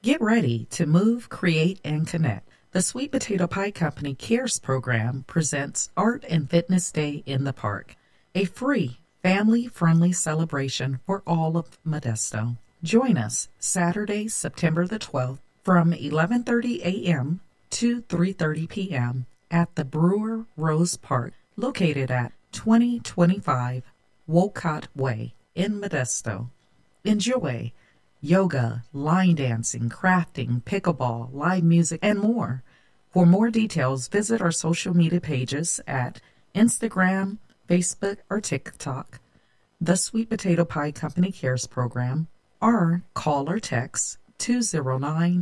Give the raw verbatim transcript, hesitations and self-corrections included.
Get ready to move, create, and connect. The Sweet Potato Pie Company CARES program presents Art and Fitness Day in the Park, a free, family-friendly celebration for all of Modesto. Join us Saturday, September the twelfth from eleven thirty a.m. to three thirty p.m. at the Brewer Rose Park, located at twenty twenty-five Wolcott Way in Modesto. Enjoy yoga, line dancing, crafting, pickleball, live music, and more. For more details, visit our social media pages at Instagram, Facebook, or TikTok, The Sweet Potato Pie Company CARES Program, or call or text two zero nine